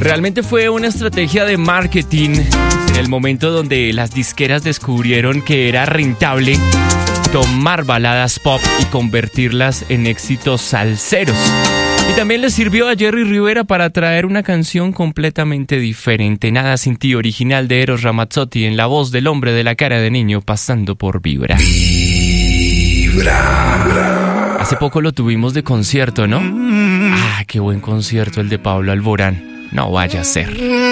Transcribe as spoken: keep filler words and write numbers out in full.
Realmente fue una estrategia de marketing en el momento donde las disqueras descubrieron que era rentable tomar baladas pop y convertirlas en éxitos salseros. Y también le sirvió a Jerry Rivera para traer una canción completamente diferente, Nada sin ti, original de Eros Ramazzotti, en la voz del hombre de la cara de niño, pasando por Vibra. Vibra. Hace poco lo tuvimos de concierto, ¿no? Ah, qué buen concierto el de Pablo Alborán. No vaya a ser.